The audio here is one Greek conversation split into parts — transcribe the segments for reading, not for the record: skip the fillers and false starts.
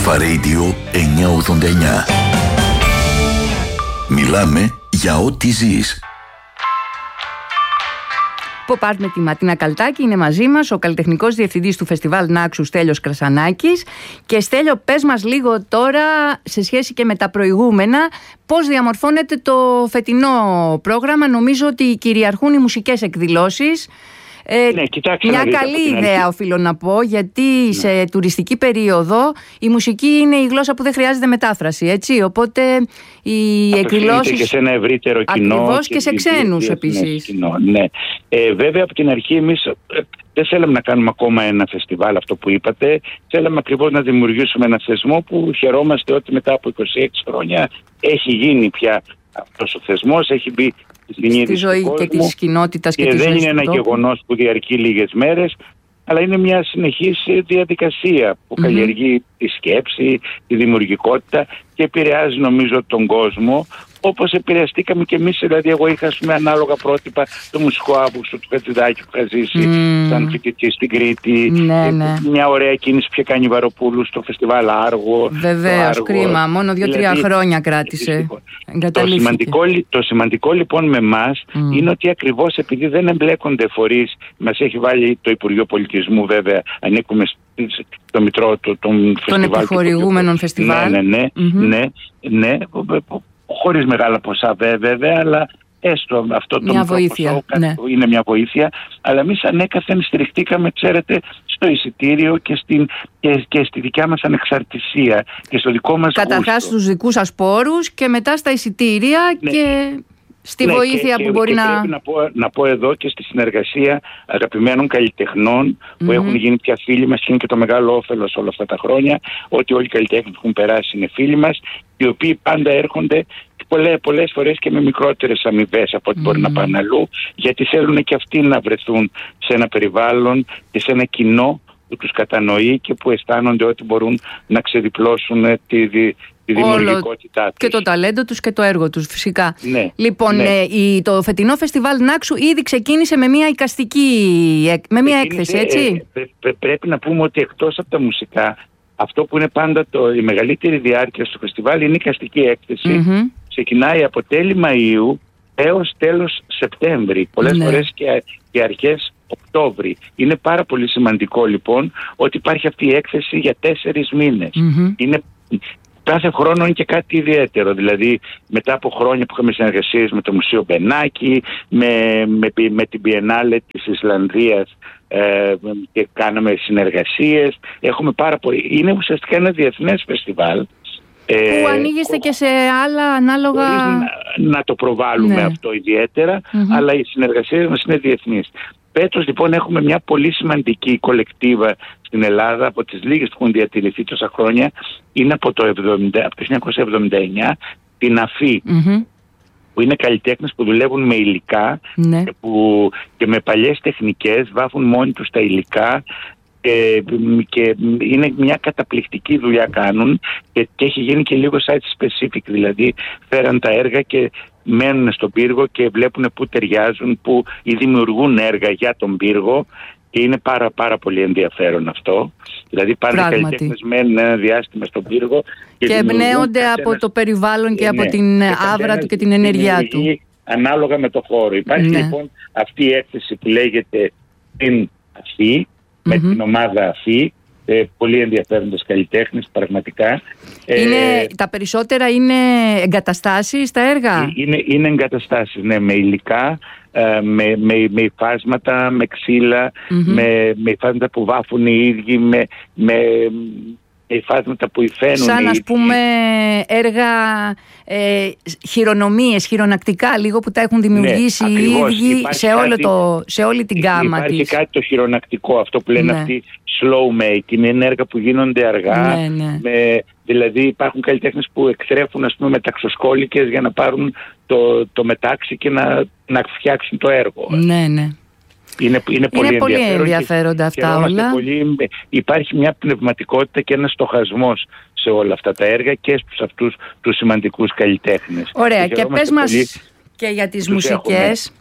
Alpha Radio 989. Μιλάμε για ό,τι ζεις. Pop Art με τη Ματίνα Καλτάκη είναι μαζί μας, ο καλλιτεχνικός διευθυντής του Φεστιβάλ Νάξου, Στέλιος Κρασανάκης. Και Στέλιο, πες μας λίγο τώρα, σε σχέση και με τα προηγούμενα, πώς διαμορφώνεται το φετινό πρόγραμμα. Νομίζω ότι κυριαρχούν οι μουσικές εκδηλώσεις. Μια καλή ιδέα, οφείλω να πω, γιατί σε τουριστική περίοδο η μουσική είναι η γλώσσα που δεν χρειάζεται μετάφραση, έτσι. Οπότε οι εκδηλώσεις. Και σε ένα ευρύτερο κοινό. Ακριβώς, και σε ξένους επίσης. Ναι. Βέβαια, από την αρχή εμείς δεν θέλαμε να κάνουμε ακόμα ένα φεστιβάλ, αυτό που είπατε. Θέλαμε ακριβώς να δημιουργήσουμε ένα θεσμό που χαιρόμαστε ότι μετά από 26 χρόνια έχει γίνει πια αυτός ο θεσμός, έχει μπει στη ζωή και της κοινότητας και της δεν ζωής είναι του ένα τόπου. γεγονός που διαρκεί λίγες μέρες, αλλά είναι μια συνεχής διαδικασία που καλλιεργεί τη σκέψη, τη δημιουργικότητα και επηρεάζει, νομίζω, τον κόσμο, όπως επηρεαστήκαμε και εμείς. Δηλαδή, εγώ είχα ανάλογα πρότυπα το μουσικό άποψο του Χατζηδάκη που είχα ζήσει σαν φοιτητή στην Κρήτη. Μια ωραία κίνηση που είχε κάνει η Βαροπούλου στο φεστιβάλ Άργο. Βεβαίως, κρίμα. Μόνο 2-3 χρόνια κράτησε. Το σημαντικό λοιπόν με εμάς είναι ότι ακριβώς επειδή δεν εμπλέκονται φορείς, μας έχει βάλει το Υπουργείο Πολιτισμού, βέβαια, ανήκουμε στο μητρό των επιχορηγούμενων φεστιβάλ. Ναι, χωρίς μεγάλα ποσά βέβαια, αλλά έστω αυτό το βοήθεια, είναι μια βοήθεια. Αλλά εμείς ανέκαθεν στηριχτήκαμε, ξέρετε, στο εισιτήριο και στη δικιά μας ανεξαρτησία και στο δικό μας καταρχάς στους δικούς σας πόρους και μετά στα εισιτήρια και στη βοήθεια που μπορεί να... Πρέπει να πω εδώ και στη συνεργασία αγαπημένων καλλιτεχνών που έχουν γίνει πια φίλοι μας και είναι και το μεγάλο όφελος όλα αυτά τα χρόνια, ότι όλοι οι καλλιτέχνες που έχουν περάσει είναι φίλοι μας, οι οποίοι πάντα έρχονται πολλές φορές και με μικρότερες αμοιβές από ό,τι μπορεί να πάνε αλλού, γιατί θέλουν και αυτοί να βρεθούν σε ένα περιβάλλον και σε ένα κοινό που τους κατανοεί και που αισθάνονται ότι μπορούν να ξεδιπλώσουν τη δημιουργικότητά τους. Και το ταλέντο τους και το έργο τους, φυσικά. Ναι, λοιπόν, το φετινό φεστιβάλ Νάξου ήδη ξεκίνησε με μια μια έκθεση, έτσι. Πρέπει να πούμε ότι εκτός από τα μουσικά, αυτό που είναι πάντα η μεγαλύτερη διάρκεια στο φεστιβάλ είναι η εικαστική έκθεση. Ξεκινάει από τέλη Μαΐου έως τέλος Σεπτέμβρη, πολλές φορές και αρχές Οκτώβρη. Είναι πάρα πολύ σημαντικό λοιπόν ότι υπάρχει αυτή η έκθεση για 4 μήνες. Κάθε χρόνο είναι και κάτι ιδιαίτερο. Δηλαδή, μετά από χρόνια που είχαμε συνεργασίες με το Μουσείο Μπενάκη, με την Biennale της Ισλανδίας και κάναμε συνεργασίες. Έχουμε πάρα πολύ. Είναι ουσιαστικά ένα διεθνές φεστιβάλ. Που ανοίγεστε και σε άλλα ανάλογα. Να το προβάλλουμε αυτό ιδιαίτερα, αλλά οι συνεργασίες μας είναι διεθνείς. Φέτος λοιπόν έχουμε μια πολύ σημαντική κολεκτίβα στην Ελλάδα, από τις λίγες που έχουν διατηρηθεί τόσα χρόνια. Είναι από το 1979 την ΑΦΗ, που είναι καλλιτέχνες που δουλεύουν με υλικά και με παλιές τεχνικές, βάφουν μόνοι τους τα υλικά και είναι μια καταπληκτική δουλειά κάνουν και έχει γίνει και λίγο site specific, δηλαδή φέραν τα έργα και μένουν στον πύργο και βλέπουν πού ταιριάζουν, που ή δημιουργούν έργα για τον πύργο και είναι πάρα πολύ ενδιαφέρον αυτό. Δηλαδή πάνε καλλιτέχνες, μένουν ένα διάστημα στον πύργο και εμπνέονται από το περιβάλλον και από την άβρα του και την ενέργειά του. Ανάλογα με το χώρο. Υπάρχει λοιπόν αυτή η έκθεση που λέγεται την ΑΦΗ, με την ομάδα ΑΦΗ, πολύ ενδιαφέροντες καλλιτέχνες, πραγματικά. Τα περισσότερα είναι εγκαταστάσεις τα έργα. Είναι εγκαταστάσεις, με υλικά, με υφάσματα, με ξύλα, με υφάσματα που βάφουν οι ίδιοι, με υφάσματα που υφαίνουν. Σαν ας πούμε έργα χειρονομίες, χειρονακτικά λίγο που τα έχουν δημιουργήσει οι ίδιοι σε όλη την γάμα της. Υπάρχει κάτι το χειρονακτικό, αυτό που λένε αυτοί slow make, είναι έργα που γίνονται αργά. Δηλαδή υπάρχουν καλλιτέχνες που εκθρέφουν με ταξοσκόλικες για να πάρουν το μετάξι και να φτιάξουν το έργο. Είναι πολύ ενδιαφέροντα αυτά όλα. Υπάρχει μια πνευματικότητα και ένας στοχασμός σε όλα αυτά τα έργα και στους αυτούς τους σημαντικούς καλλιτέχνες. Ωραία, και πες μας και για τις μουσικές.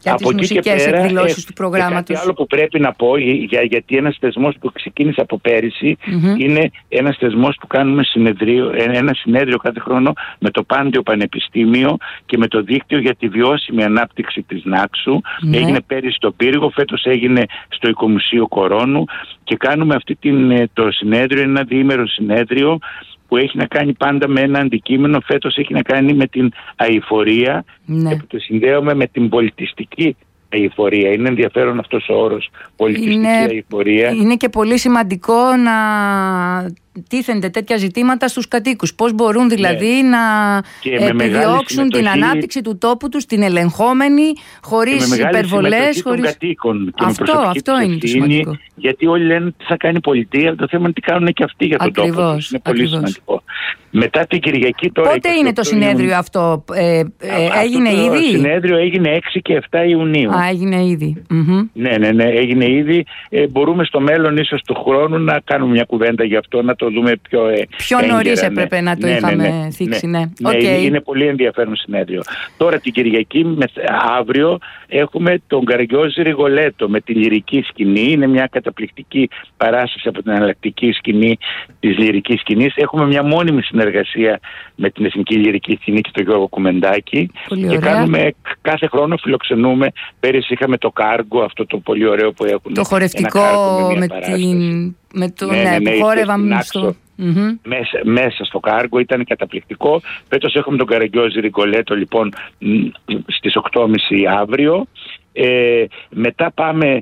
Για τις μουσικές εκδηλώσεις του προγράμματος. Κάτι άλλο που πρέπει να πω, γιατί ένας θεσμός που ξεκίνησε από πέρυσι είναι ένας θεσμός που κάνουμε ένα συνέδριο κάθε χρόνο με το Πάντιο Πανεπιστήμιο και με το Δίκτυο για τη Βιώσιμη Ανάπτυξη της Νάξου. Έγινε πέρυσι στο Πύργο, φέτος έγινε στο Οικομουσείο Κορώνου και κάνουμε το συνέδριο, ένα διήμερο συνέδριο που έχει να κάνει πάντα με ένα αντικείμενο. Φέτος έχει να κάνει με την αειφορία και που το συνδέουμε με την πολιτιστική αειφορία. Είναι ενδιαφέρον αυτός ο όρος, πολιτιστική αειφορία. Είναι και πολύ σημαντικό να τίθενται τέτοια ζητήματα στους κατοίκους. Πώς μπορούν δηλαδή να επιδιώξουν την ανάπτυξη του τόπου τους, την ελεγχόμενη, χωρίς υπερβολές. Των κατοίκων. Αυτό είναι το σημαντικό. Γιατί όλοι λένε τι θα κάνει η πολιτεία, αλλά το θέμα είναι τι κάνουν και αυτοί για τον τόπο τους. Είναι πολύ σημαντικό. Μετά την Κυριακή τώρα. Πότε είναι το συνέδριο αυτό, έγινε ήδη? Το συνέδριο έγινε 6 και 7 Ιουνίου. Έγινε ήδη. Ναι, έγινε ήδη. Μπορούμε στο μέλλον ίσως του χρόνου να κάνουμε μια κουβέντα γι' αυτό, να το δούμε πιο νωρίς έπρεπε να το είχαμε θίξει. Είναι πολύ ενδιαφέρον συνέδριο. Τώρα την Κυριακή, αύριο, έχουμε τον Καραγκιόζη Ριγολέτο με τη λυρική σκηνή. Είναι μια καταπληκτική παράσταση από την εναλλακτική σκηνή της λυρικής σκηνής. Έχουμε μια μόνιμη συνεργασία με την Εθνική Λυρική Σκηνή και τον Γιώργο Κουμεντάκη. Και κάνουμε κάθε χρόνο, φιλοξενούμε. Πέρυσι είχαμε το Κάργο, αυτό το πολύ ωραίο που έχουν. Το χορευτικό με το που χόρευαμε στο... Μέσα στο Κάργο, ήταν καταπληκτικό. Φέτος έχουμε τον Καραγκιόζη Ριγολέτο λοιπόν στις 8.30 αύριο. Μετά πάμε...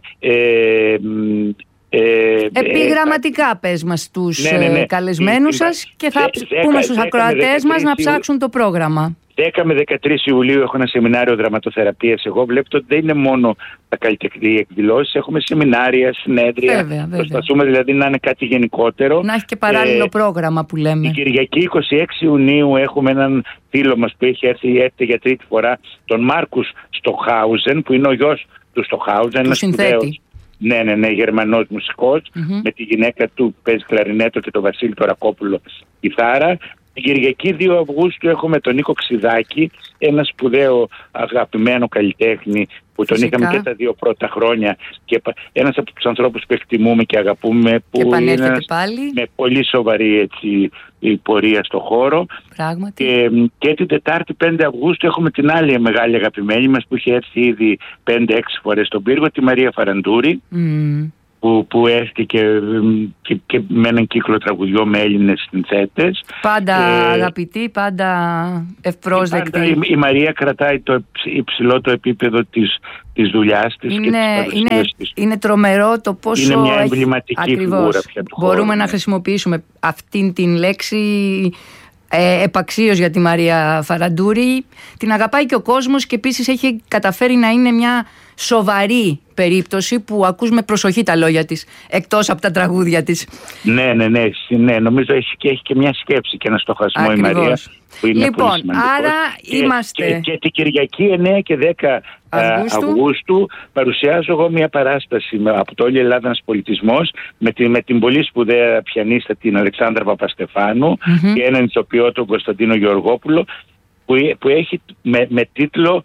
επιγραμματικά πες μας τους καλεσμένους σας και θα πούμε στους ακροατές μας να ψάξουν το πρόγραμμα. 10 με 13 Ιουλίου έχω ένα σεμινάριο δραματοθεραπείας. Εγώ βλέπετε ότι δεν είναι μόνο τα καλλιτεχνικές εκδηλώσεις, έχουμε σεμινάρια, συνέδρια. Βέβαια. Προσπαθούμε δηλαδή να είναι κάτι γενικότερο. Να έχει και παράλληλο πρόγραμμα που λέμε. Την Κυριακή 26 Ιουνίου έχουμε έναν φίλο μας που έχει έρθει για τρίτη φορά, τον Μάρκους Στοχάουζεν, που είναι ο γιος του Στοχάουζεν. Του συνθέτη. Ναι, Γερμανός μουσικός, με τη γυναίκα του που παίζει κλαρινέτο και τον Βασίλη Τωρακόπουλο κιθάρα. Την Κυριακή 2 Αυγούστου έχουμε τον Νίκο Ξιδάκη, ένα σπουδαίο αγαπημένο καλλιτέχνη που τον είχαμε και τα 2 πρώτα χρόνια και ένας από τους ανθρώπους που εκτιμούμε και αγαπούμε, που και είναι πάλι με πολύ σοβαρή η πορεία στο χώρο. Πράγματι. Και την Τετάρτη 5 Αυγούστου έχουμε την άλλη μεγάλη αγαπημένη μας που είχε έρθει ήδη 5-6 φορές στον Πύργο, τη Μαρία Φαραντούρη. Που έρχεται και με έναν κύκλο τραγουδιών με Έλληνες συνθέτες. Πάντα αγαπητή, πάντα ευπρόσδεκτη. Η Μαρία κρατάει το υψηλό το επίπεδο της δουλειάς της και της παρουσίας της. Είναι τρομερό το πόσο είναι μια εμβληματική φιγούρα πια του χώρου. Μπορούμε να χρησιμοποιήσουμε αυτήν την λέξη επαξίως για τη Μαρία Φαραντούρη. Την αγαπάει και ο κόσμος και επίσης έχει καταφέρει να είναι μια σοβαρή περίπτωση που ακούς με προσοχή τα λόγια της, εκτός από τα τραγούδια της. Ναι, νομίζω έχει και μια σκέψη και ένα στοχασμό. Ακριβώς. Η Μαρία, που είναι λοιπόν, πολύ σημαντικός. άρα είμαστε... Και την Κυριακή 9 και 10 Αυγούστου παρουσιάζω εγώ μια παράσταση από το Όλη Ελλάδα ένας πολιτισμός με την πολύ σπουδαία πιανίστα την Αλεξάνδρα Παπαστεφάνου και έναν ηθοποιό τον Κωνσταντίνο Γεωργόπουλο, που έχει με τίτλο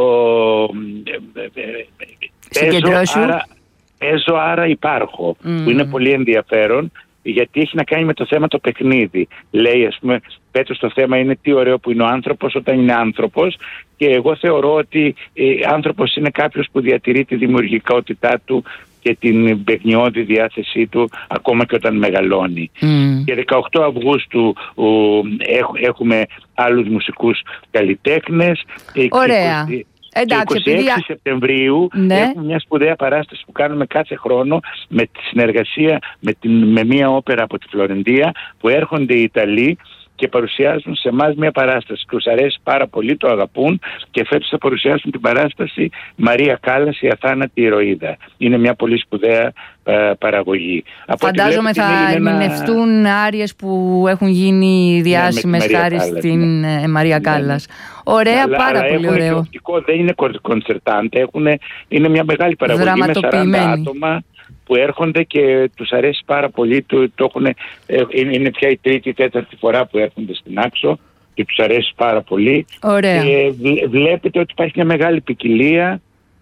«Παίζω άρα υπάρχω», που είναι πολύ ενδιαφέρον γιατί έχει να κάνει με το θέμα το παιχνίδι. Λέει, ας πούμε, πέτος το θέμα είναι τι ωραίο που είναι ο άνθρωπος όταν είναι άνθρωπος, και εγώ θεωρώ ότι άνθρωπος είναι κάποιος που διατηρεί τη δημιουργικότητά του και την παιχνιώδη διάθεσή του ακόμα και όταν μεγαλώνει. Και 18 Αυγούστου έχουμε άλλους μουσικούς καλλιτέχνες. Ωραία. Εντάξει, 26 Σεπτεμβρίου έχουμε μια σπουδαία παράσταση που κάνουμε κάθε χρόνο με τη συνεργασία με μια όπερα από τη Φλωρεντία, που έρχονται οι Ιταλοί και παρουσιάζουν σε εμάς μια παράσταση. Τους αρέσει πάρα πολύ, το αγαπούν, και φέτος θα παρουσιάσουν την παράσταση Μαρία Κάλλας, η αθάνατη ηρωίδα. Είναι μια πολύ σπουδαία παραγωγή. Φαντάζομαι θα ερμηνευτούν άριες που έχουν γίνει διάσημες χάρη στην Μαρία Κάλλας. Ωραία, πάρα πολύ ωραίο. Δεν είναι κονσερτάντε, είναι μια μεγάλη παραγωγή με 40 άτομα που έρχονται και τους αρέσει πάρα πολύ. Είναι πια η τρίτη, τέταρτη φορά που έρχονται στην Άξο και τους αρέσει πάρα πολύ. Ωραία. Βλέπετε ότι υπάρχει μια μεγάλη ποικιλία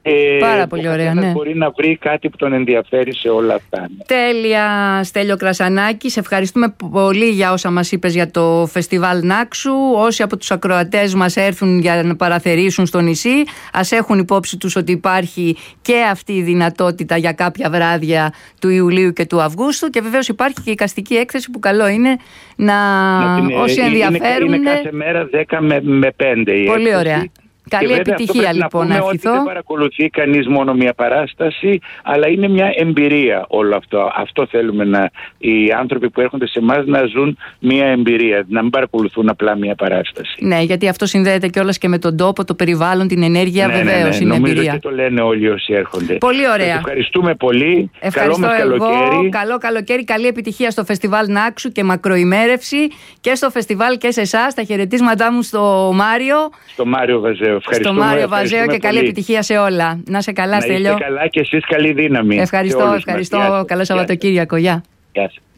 Πάρα πολύ ωραία, ναι. Μπορεί να βρει κάτι που τον ενδιαφέρει σε όλα αυτά. Ναι. Τέλεια, Στέλιο Κρασανάκη. Σε ευχαριστούμε πολύ για όσα μας είπες για το φεστιβάλ Νάξου. Όσοι από τους ακροατές μας έρθουν για να παραθερήσουν στο νησί, ας έχουν υπόψη τους ότι υπάρχει και αυτή η δυνατότητα για κάποια βράδια του Ιουλίου και του Αυγούστου, και βεβαίως υπάρχει και η εικαστική έκθεση που καλό είναι όσοι ενδιαφέρονται. Είναι κάθε μέρα 10 με 5 η πολύ έκθεση. ωραία. Καλή επιτυχία λοιπόν, να ευχηθώ. Δεν παρακολουθεί κανείς μόνο μια παράσταση, αλλά είναι μια εμπειρία όλο αυτό. Αυτό θέλουμε οι άνθρωποι που έρχονται σε εμάς να ζουν μια εμπειρία, να μην παρακολουθούν απλά μια παράσταση. Ναι, γιατί αυτό συνδέεται κιόλας και με τον τόπο, το περιβάλλον, την ενέργεια, βεβαίως είναι νομίζω εμπειρία. Και το λένε όλοι όσοι έρχονται. Πολύ ωραία. Σας ευχαριστούμε πολύ. Ευχαριστώ. Καλό μας καλοκαίρι. Καλό καλοκαίρι, καλή επιτυχία στο φεστιβάλ Νάξου και μακροημέρευση και στο φεστιβάλ και σε εσάς. Τα χαιρετίσματά μου στο Μάριο. Στο Μάριο Βαζέο. Στο Μάριο Βαζέο και καλή επιτυχία σε όλα. Να σε καλά, Στέλιο. Να είστε καλά και εσείς καλή δύναμη. Ευχαριστώ. Καλό Σαββατοκύριακο. Γεια. Γεια σας.